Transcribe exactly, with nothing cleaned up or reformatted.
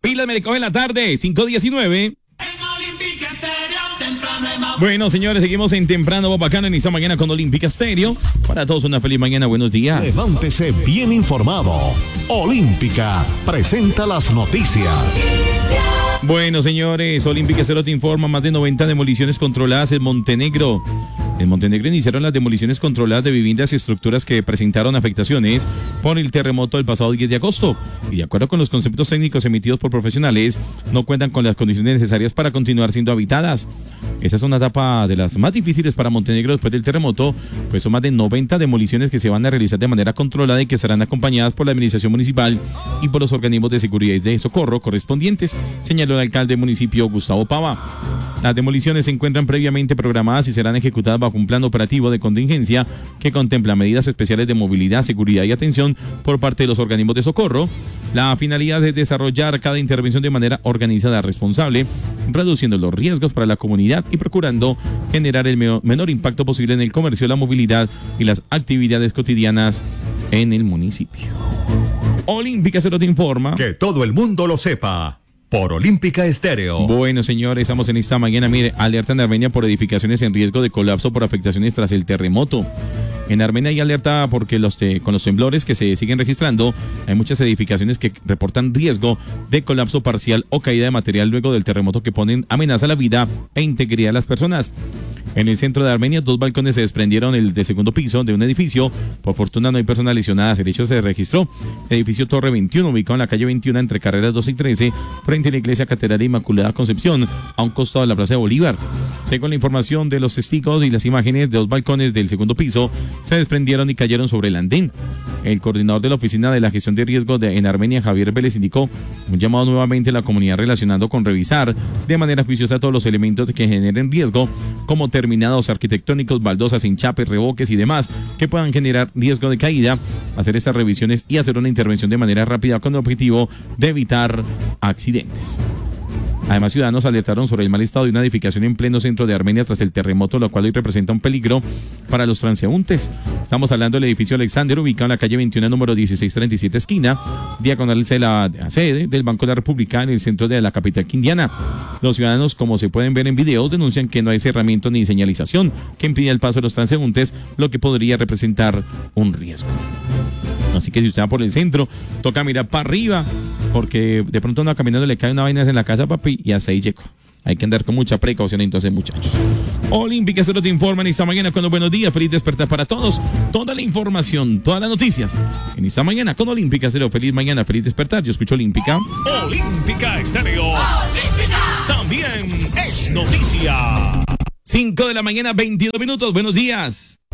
Pilas me le coge en la tarde, cinco diecinueve. Bueno, señores, seguimos en Temprano Bobacano en esta mañana con Olímpica Stereo. Para todos una feliz mañana, buenos días. Levántese bien informado. Olímpica presenta las noticias. Bueno, señores, Olímpica Stereo te informa, más de noventa demoliciones controladas en Montenegro. En Montenegro iniciaron las demoliciones controladas de viviendas y estructuras que presentaron afectaciones por el terremoto del pasado diez de agosto. Y de acuerdo con los conceptos técnicos emitidos por profesionales, no cuentan con las condiciones necesarias para continuar siendo habitadas. Esa es una etapa de las más difíciles para Montenegro después del terremoto, pues son más de noventa demoliciones que se van a realizar de manera controlada y que serán acompañadas por la administración municipal y por los organismos de seguridad y de socorro correspondientes, señaló el alcalde del municipio, Gustavo Pava. Las demoliciones se encuentran previamente programadas y serán ejecutadas bajo un plan operativo de contingencia que contempla medidas especiales de movilidad, seguridad y atención por parte de los organismos de socorro. La finalidad es desarrollar cada intervención de manera organizada, responsable, reduciendo los riesgos para la comunidad y procurando generar el menor impacto posible en el comercio, la movilidad y las actividades cotidianas en el municipio. Olímpica Stereo te informa. Que todo el mundo lo sepa. Por Olímpica Stereo. Bueno, señores, estamos en esta mañana. Mire, alerta en Armenia por edificaciones en riesgo de colapso por afectaciones tras el terremoto. En Armenia hay alerta porque los te, con los temblores que se siguen registrando, hay muchas edificaciones que reportan riesgo de colapso parcial o caída de material luego del terremoto que ponen amenaza a la vida e integridad de las personas. En el centro de Armenia, dos balcones se desprendieron el del segundo piso de un edificio. Por fortuna no hay personas lesionadas. El hecho se registró. El edificio Torre veintiuno, ubicado en la calle veintiuno entre carreras doce y trece, frente a la iglesia Catedral de Inmaculada Concepción, a un costado de la Plaza de Bolívar. Según la información de los testigos y las imágenes, de dos balcones del segundo piso se desprendieron y cayeron sobre el andén. El coordinador de la Oficina de la Gestión de Riesgo de, en Armenia, Javier Vélez, indicó un llamado nuevamente a la comunidad relacionando con revisar de manera juiciosa todos los elementos que generen riesgo, como terminados arquitectónicos, baldosas, enchapes, revoques y demás que puedan generar riesgo de caída, hacer estas revisiones y hacer una intervención de manera rápida con el objetivo de evitar accidentes. Además, ciudadanos alertaron sobre el mal estado de una edificación en pleno centro de Armenia tras el terremoto, lo cual hoy representa un peligro para los transeúntes. Estamos hablando del edificio Alexander, ubicado en la calle veintiuno, número dieciséis treinta y siete, esquina diagonal de la sede del Banco de la República en el centro de la capital quindiana. Los ciudadanos, como se pueden ver en videos, denuncian que no hay cerramiento ni señalización que impide el paso de los transeúntes, lo que podría representar un riesgo. Así que si usted va por el centro, toca mirar para arriba, porque de pronto anda caminando, le cae una vaina en la casa, papi, y hasta ahí llegó. Hay que andar con mucha precaución entonces, muchachos. Olímpica Stereo te informan esta mañana con los buenos días. Feliz despertar para todos. Toda la información, todas las noticias en esta mañana con Olímpica Stereo. Feliz mañana, feliz despertar. Yo escucho Olímpica. Olímpica Stereo. Olímpica. También es noticia. cinco de la mañana, veintidós minutos. Buenos días.